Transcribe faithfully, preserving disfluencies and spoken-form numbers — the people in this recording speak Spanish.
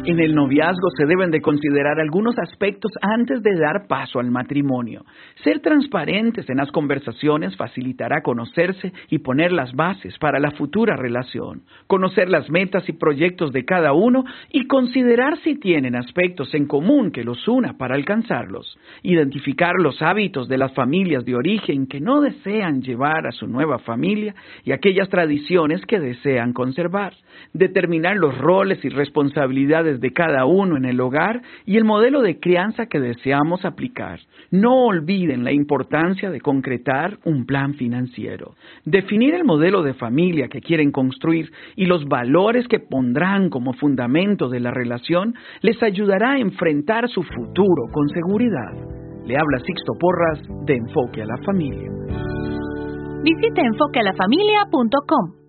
En el noviazgo se deben de considerar algunos aspectos antes de dar paso al matrimonio. Ser transparentes en las conversaciones facilitará conocerse y poner las bases para la futura relación. Conocer las metas y proyectos de cada uno y considerar si tienen aspectos en común que los una para alcanzarlos. Identificar los hábitos de las familias de origen que no desean llevar a su nueva familia y aquellas tradiciones que desean conservar. Determinar los roles y responsabilidades de cada uno en el hogar y el modelo de crianza que deseamos aplicar. No olviden la importancia de concretar un plan financiero. Definir el modelo de familia que quieren construir y los valores que pondrán como fundamento de la relación les ayudará a enfrentar su futuro con seguridad. Le habla Sixto Porras de Enfoque a la Familia. Visite enfoque a la familia punto com.